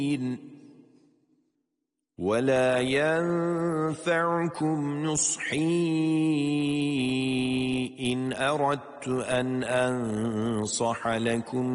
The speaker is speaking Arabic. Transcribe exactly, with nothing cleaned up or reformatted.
ولا ينفعكم نصحي إن أردت أن أنصح لكم